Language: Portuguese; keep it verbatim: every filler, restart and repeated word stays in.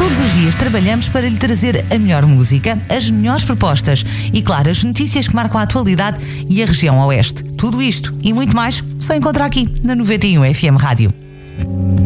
Todos os dias trabalhamos para lhe trazer a melhor música, as melhores propostas e, claro, as notícias que marcam a atualidade e a região oeste. Tudo isto e muito mais só encontra aqui na noventa e um F M Rádio.